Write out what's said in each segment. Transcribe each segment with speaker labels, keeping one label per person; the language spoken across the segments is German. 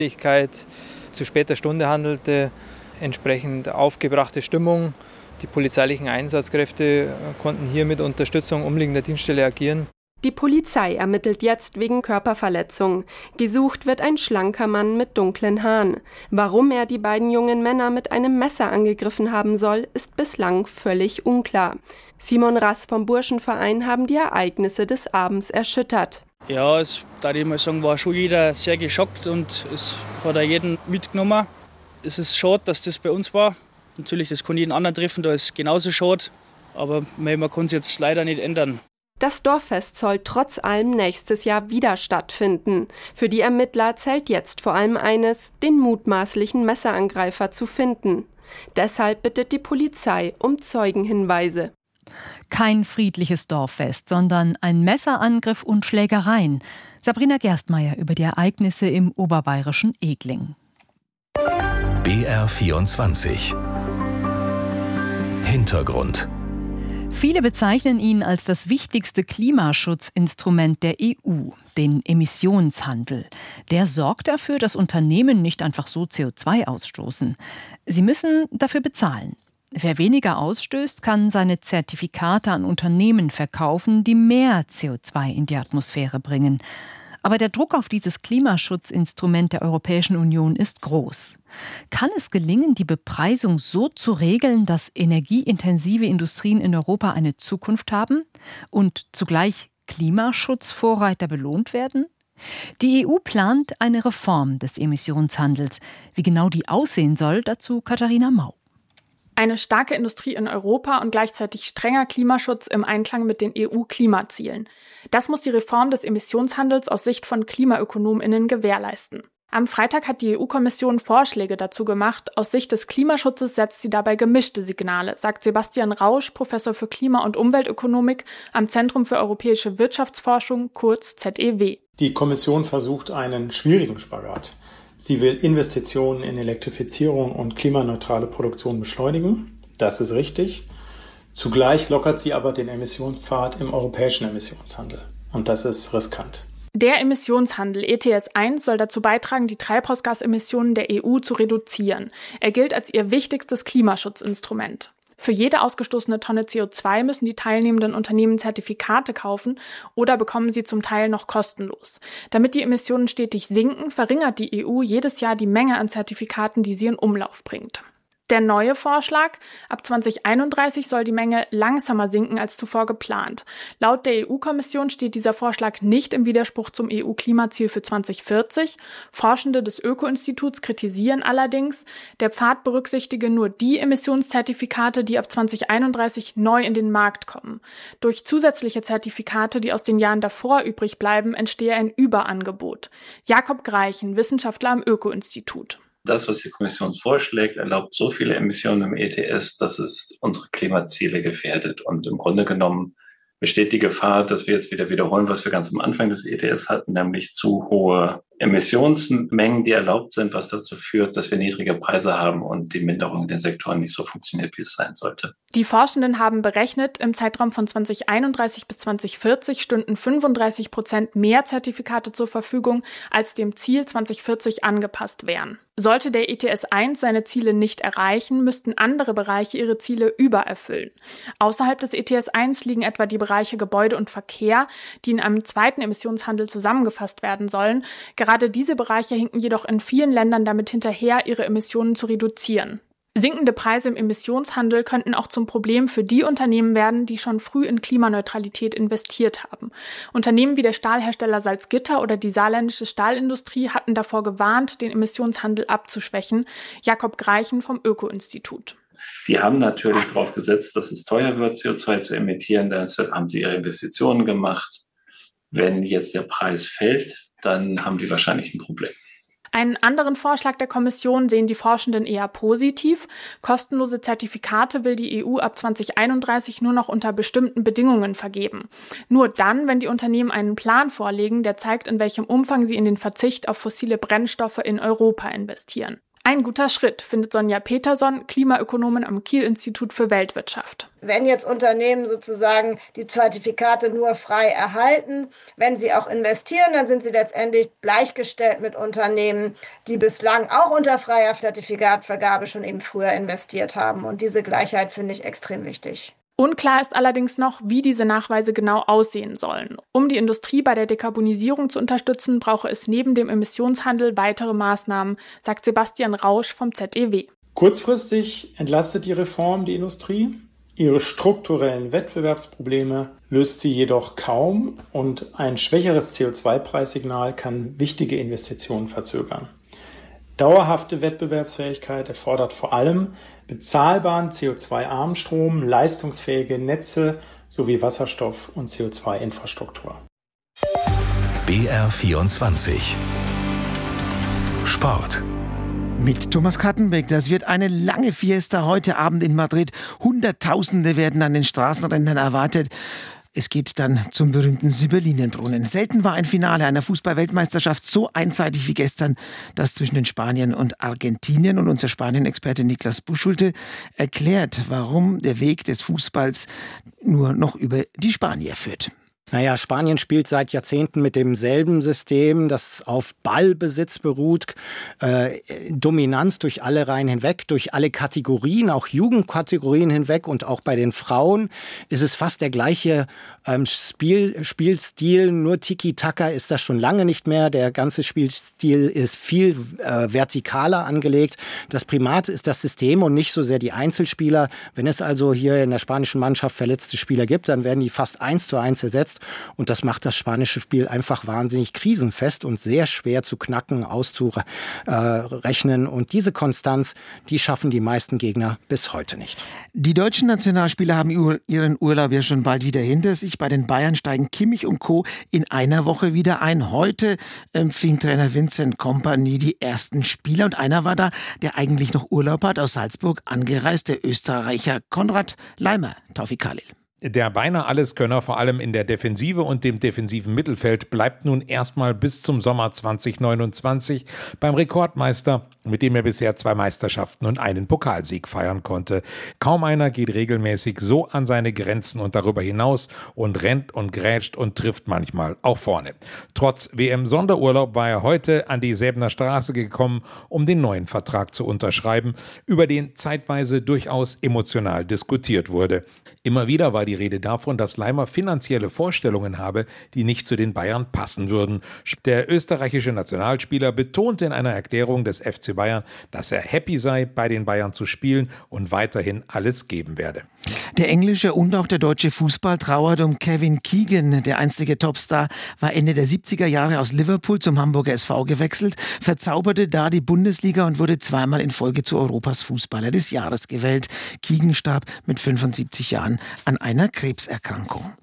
Speaker 1: Zu später Stunde handelte, entsprechend aufgebrachte Stimmung. Die polizeilichen Einsatzkräfte konnten hier mit Unterstützung umliegender Dienststelle agieren.
Speaker 2: Die Polizei ermittelt jetzt wegen Körperverletzung. Gesucht wird ein schlanker Mann mit dunklen Haaren. Warum er die beiden jungen Männer mit einem Messer angegriffen haben soll, ist bislang völlig unklar. Simon Rass vom Burschenverein haben die Ereignisse des Abends erschüttert.
Speaker 3: Ja, es darf ich mal sagen, war schon jeder sehr geschockt und es hat auch jeden mitgenommen. Es ist schade, dass das bei uns war. Natürlich, das kann jeden anderen treffen, da ist es genauso schade. Aber man kann es jetzt leider nicht ändern.
Speaker 2: Das Dorffest soll trotz allem nächstes Jahr wieder stattfinden. Für die Ermittler zählt jetzt vor allem eines, den mutmaßlichen Messerangreifer zu finden. Deshalb bittet die Polizei um Zeugenhinweise.
Speaker 4: Kein friedliches Dorffest, sondern ein Messerangriff und Schlägereien. Sabrina Gerstmeier über die Ereignisse im oberbayerischen Egling.
Speaker 5: BR24 Hintergrund.
Speaker 4: Viele bezeichnen ihn als das wichtigste Klimaschutzinstrument der EU, den Emissionshandel. Der sorgt dafür, dass Unternehmen nicht einfach so CO2 ausstoßen. Sie müssen dafür bezahlen. Wer weniger ausstößt, kann seine Zertifikate an Unternehmen verkaufen, die mehr CO2 in die Atmosphäre bringen. Aber der Druck auf dieses Klimaschutzinstrument der Europäischen Union ist groß. Kann es gelingen, die Bepreisung so zu regeln, dass energieintensive Industrien in Europa eine Zukunft haben und zugleich Klimaschutzvorreiter belohnt werden? Die EU plant eine Reform des Emissionshandels. Wie genau die aussehen soll, dazu Katharina Mau.
Speaker 6: Eine starke Industrie in Europa und gleichzeitig strenger Klimaschutz im Einklang mit den EU-Klimazielen. Das muss die Reform des Emissionshandels aus Sicht von KlimaökonomInnen gewährleisten. Am Freitag hat die EU-Kommission Vorschläge dazu gemacht. Aus Sicht des Klimaschutzes setzt sie dabei gemischte Signale, sagt Sebastian Rausch, Professor für Klima- und Umweltökonomik am Zentrum für europäische Wirtschaftsforschung, kurz ZEW.
Speaker 7: Die Kommission versucht einen schwierigen Spagat. Sie will Investitionen in Elektrifizierung und klimaneutrale Produktion beschleunigen. Das ist richtig. Zugleich lockert sie aber den Emissionspfad im europäischen Emissionshandel. Und das ist riskant.
Speaker 6: Der Emissionshandel ETS 1 soll dazu beitragen, die Treibhausgasemissionen der EU zu reduzieren. Er gilt als ihr wichtigstes Klimaschutzinstrument. Für jede ausgestoßene Tonne CO2 müssen die teilnehmenden Unternehmen Zertifikate kaufen oder bekommen sie zum Teil noch kostenlos. Damit die Emissionen stetig sinken, verringert die EU jedes Jahr die Menge an Zertifikaten, die sie in Umlauf bringt. Der neue Vorschlag: ab 2031 soll die Menge langsamer sinken als zuvor geplant. Laut der EU-Kommission steht dieser Vorschlag nicht im Widerspruch zum EU-Klimaziel für 2040. Forschende des Öko-Instituts kritisieren allerdings, der Pfad berücksichtige nur die Emissionszertifikate, die ab 2031 neu in den Markt kommen. Durch zusätzliche Zertifikate, die aus den Jahren davor übrig bleiben, entstehe ein Überangebot. Jakob Greichen, Wissenschaftler am Öko-Institut.
Speaker 8: Das, was die Kommission vorschlägt, erlaubt so viele Emissionen im ETS, dass es unsere Klimaziele gefährdet. Und im Grunde genommen besteht die Gefahr, dass wir jetzt wieder wiederholen, was wir ganz am Anfang des ETS hatten, nämlich zu hohe Emissionsmengen, die erlaubt sind, was dazu führt, dass wir niedrige Preise haben und die Minderung in den Sektoren nicht so funktioniert, wie es sein sollte.
Speaker 6: Die Forschenden haben berechnet, im Zeitraum von 2031 bis 2040 stünden 35% mehr Zertifikate zur Verfügung, als dem Ziel 2040 angepasst wären. Sollte der ETS 1 seine Ziele nicht erreichen, müssten andere Bereiche ihre Ziele übererfüllen. Außerhalb des ETS 1 liegen etwa die Bereiche Gebäude und Verkehr, die in einem zweiten Emissionshandel zusammengefasst werden sollen. Gerade diese Bereiche hinken jedoch in vielen Ländern damit hinterher, ihre Emissionen zu reduzieren. Sinkende Preise im Emissionshandel könnten auch zum Problem für die Unternehmen werden, die schon früh in Klimaneutralität investiert haben. Unternehmen wie der Stahlhersteller Salzgitter oder die saarländische Stahlindustrie hatten davor gewarnt, den Emissionshandel abzuschwächen. Jakob Greichen vom Öko-Institut.
Speaker 8: Die haben natürlich darauf gesetzt, dass es teuer wird, CO2 zu emittieren. Deshalb haben sie ihre Investitionen gemacht. Wenn jetzt der Preis fällt, dann haben die wahrscheinlich ein Problem.
Speaker 6: Einen anderen Vorschlag der Kommission sehen die Forschenden eher positiv. Kostenlose Zertifikate will die EU ab 2031 nur noch unter bestimmten Bedingungen vergeben. Nur dann, wenn die Unternehmen einen Plan vorlegen, der zeigt, in welchem Umfang sie in den Verzicht auf fossile Brennstoffe in Europa investieren. Ein guter Schritt, findet Sonja Peterson, Klimaökonomin am Kiel-Institut für Weltwirtschaft.
Speaker 5: Wenn jetzt Unternehmen sozusagen die Zertifikate nur frei erhalten, wenn sie auch investieren, dann sind sie letztendlich gleichgestellt mit Unternehmen, die bislang auch unter freier Zertifikatvergabe schon eben früher investiert haben. Und diese Gleichheit finde ich extrem wichtig.
Speaker 6: Unklar ist allerdings noch, wie diese Nachweise genau aussehen sollen. Um die Industrie bei der Dekarbonisierung zu unterstützen, brauche es neben dem Emissionshandel weitere Maßnahmen, sagt Sebastian Rausch vom ZEW.
Speaker 7: Kurzfristig entlastet die Reform die Industrie. Ihre strukturellen Wettbewerbsprobleme löst sie jedoch kaum und ein schwächeres CO2-Preissignal kann wichtige Investitionen verzögern. Dauerhafte Wettbewerbsfähigkeit erfordert vor allem bezahlbaren CO2-armen Strom, leistungsfähige Netze sowie Wasserstoff- und CO2-Infrastruktur.
Speaker 9: BR24 Sport.
Speaker 10: Mit Thomas Kattenbeck. Das wird eine lange Fiesta heute Abend in Madrid. Hunderttausende werden an den Straßenrändern erwartet. Es geht dann zum berühmten Sibyllinenbrunnen. Selten war ein Finale einer Fußball-Weltmeisterschaft so einseitig wie gestern, das zwischen den Spaniern und Argentinien. Und unser Spanien-Experte Niklas Buschulte erklärt, warum der Weg des Fußballs nur noch über die Spanier führt.
Speaker 11: Naja, Spanien spielt seit Jahrzehnten mit demselben System, das auf Ballbesitz beruht, Dominanz durch alle Reihen hinweg, durch alle Kategorien, auch Jugendkategorien hinweg, und auch bei den Frauen ist es fast der gleiche Spielstil, nur Tiki-Taka ist das schon lange nicht mehr. Der ganze Spielstil ist viel vertikaler angelegt. Das Primat ist das System und nicht so sehr die Einzelspieler. Wenn es also hier in der spanischen Mannschaft verletzte Spieler gibt, dann werden die fast 1:1 ersetzt. Und das macht das spanische Spiel einfach wahnsinnig krisenfest und sehr schwer zu knacken, auszurechnen. Und diese Konstanz, die schaffen die meisten Gegner bis heute nicht.
Speaker 10: Die deutschen Nationalspieler haben ihren Urlaub ja schon bald wieder hinter sich. Bei den Bayern steigen Kimmich und Co. in einer Woche wieder ein. Heute empfing Trainer Vincent Kompany die ersten Spieler. Und einer war da, der eigentlich noch Urlaub hat, aus Salzburg angereist, der Österreicher Konrad Laimer. Tawfik Khalil.
Speaker 12: Der beinahe Alleskönner, vor allem in der Defensive und dem defensiven Mittelfeld, bleibt nun erstmal bis zum Sommer 2029 beim Rekordmeister, mit dem er bisher 2 Meisterschaften und einen Pokalsieg feiern konnte. Kaum einer geht regelmäßig so an seine Grenzen und darüber hinaus und rennt und grätscht und trifft manchmal auch vorne. Trotz WM-Sonderurlaub war er heute an die Säbener Straße gekommen, um den neuen Vertrag zu unterschreiben, über den zeitweise durchaus emotional diskutiert wurde. Immer wieder war die Rede davon, dass Laimer finanzielle Vorstellungen habe, die nicht zu den Bayern passen würden. Der österreichische Nationalspieler betonte in einer Erklärung des FC Bayern, dass er happy sei, bei den Bayern zu spielen und weiterhin alles geben werde.
Speaker 10: Der englische und auch der deutsche Fußball trauert um Kevin Keegan. Der einstige Topstar war Ende der 70er Jahre aus Liverpool zum Hamburger SV gewechselt, verzauberte da die Bundesliga und wurde 2-mal in Folge zu Europas Fußballer des Jahres gewählt. Keegan starb mit 75 Jahren an einer Krebserkrankung.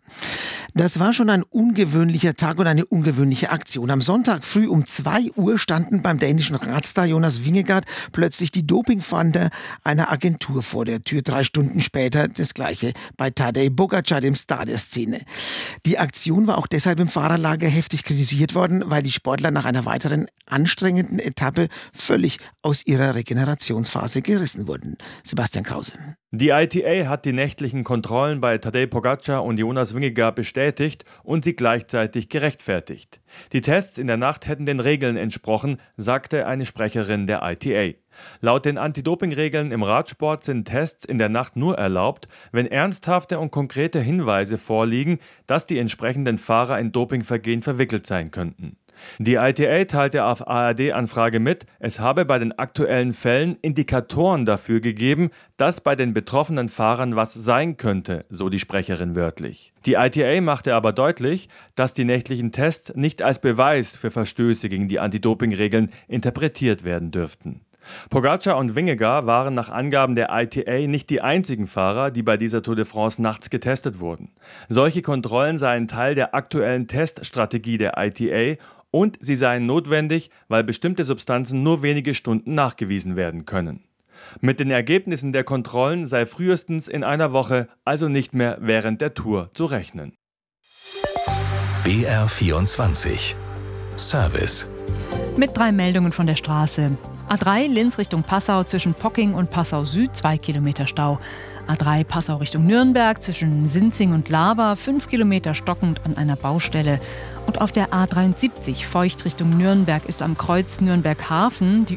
Speaker 10: Das war schon ein ungewöhnlicher Tag und eine ungewöhnliche Aktion. Am Sonntag früh um 2 Uhr standen beim dänischen Radstar Jonas Vingegaard plötzlich die Dopingfahnder einer Agentur vor der Tür. 3 Stunden später das Gleiche bei Tadej Pogačar, dem Star der Szene. Die Aktion war auch deshalb im Fahrerlager heftig kritisiert worden, weil die Sportler nach einer weiteren anstrengenden Etappe völlig aus ihrer Regenerationsphase gerissen wurden. Sebastian Krause.
Speaker 13: Die ITA hat die nächtlichen Kontrollen bei Tadej Pogačar und Jonas Vingegaard bestätigt und sie gleichzeitig gerechtfertigt. Die Tests in der Nacht hätten den Regeln entsprochen, sagte eine Sprecherin der ITA. Laut den Anti-Doping-Regeln im Radsport sind Tests in der Nacht nur erlaubt, wenn ernsthafte und konkrete Hinweise vorliegen, dass die entsprechenden Fahrer in Dopingvergehen verwickelt sein könnten. Die ITA teilte auf ARD-Anfrage mit, es habe bei den aktuellen Fällen Indikatoren dafür gegeben, dass bei den betroffenen Fahrern was sein könnte, so die Sprecherin wörtlich. Die ITA machte aber deutlich, dass die nächtlichen Tests nicht als Beweis für Verstöße gegen die Anti-Doping-Regeln interpretiert werden dürften. Pogačar und Vingegaard waren nach Angaben der ITA nicht die einzigen Fahrer, die bei dieser Tour de France nachts getestet wurden. Solche Kontrollen seien Teil der aktuellen Teststrategie der ITA und sie seien notwendig, weil bestimmte Substanzen nur wenige Stunden nachgewiesen werden können. Mit den Ergebnissen der Kontrollen sei frühestens in einer Woche, also nicht mehr während der Tour, zu rechnen.
Speaker 9: BR24 Service.
Speaker 4: Mit 3 Meldungen von der Straße. A3 Linz Richtung Passau zwischen Pocking und Passau Süd 2 Kilometer Stau. A3 Passau Richtung Nürnberg zwischen Sinzing und Laber 5 Kilometer stockend an einer Baustelle. Und auf der A73 Feucht Richtung Nürnberg ist am Kreuz Nürnberg Hafen die